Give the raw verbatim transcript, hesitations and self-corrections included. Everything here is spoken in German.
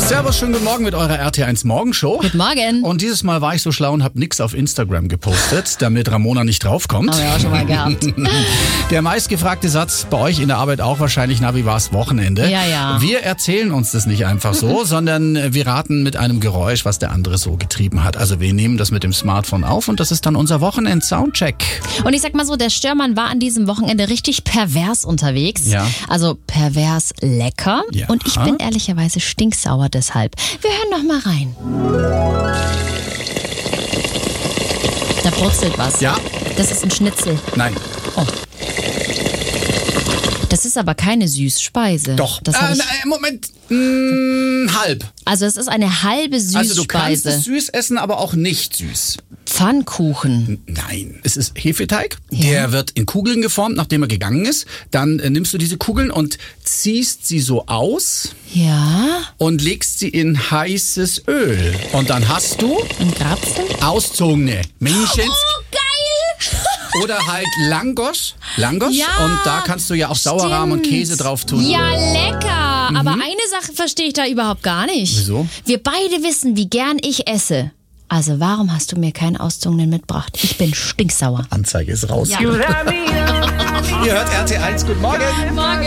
Servus, schönen guten Morgen mit eurer R T eins Morgenshow. Guten Morgen. Und dieses Mal war ich so schlau und habe nichts auf Instagram gepostet, damit Ramona nicht draufkommt. Haben wir auch schon mal gehabt. Der meistgefragte Satz bei euch in der Arbeit auch wahrscheinlich, na, wie war's Wochenende? Ja, ja. Wir erzählen uns das nicht einfach so, sondern wir raten mit einem Geräusch, was der andere so getrieben hat. Also wir nehmen das mit dem Smartphone auf und das ist dann unser Wochenend-Soundcheck. Und ich sag mal so, der Störmann war an diesem Wochenende richtig pervers unterwegs. Ja. Also pervers lecker. Ja. Und ich bin ehrlicherweise stinksauer deshalb. Wir hören noch mal rein. Da brutzelt was. Ja. Das ist ein Schnitzel. Nein. Oh. Das ist aber keine Süßspeise. Doch. Das hab Äh, ich, na, Moment. Mm, halb. also es ist eine halbe Süßspeise. Also du kannst es süß essen, aber auch nicht süß. Pfannkuchen. Nein, es ist Hefeteig. Ja. Der wird in Kugeln geformt, nachdem er gegangen ist. Dann äh, nimmst du diese Kugeln und ziehst sie so aus Ja. und legst sie in heißes Öl. Und dann hast du Ein Grapfen. auszogene Männchens Oh, geil! oder halt Langosch. Langosch. Ja, Und da kannst du ja auch Sauerrahm und stimmt. Käse drauf tun. Ja, lecker. Aber eine Sache verstehe ich da überhaupt gar nicht. Wieso? Wir beide wissen, wie gern ich esse. Also warum hast du mir keinen Auszogenen mitgebracht? Ich bin stinksauer. Anzeige ist raus. Ja. Ihr hört R T eins. Guten Morgen. Morgen.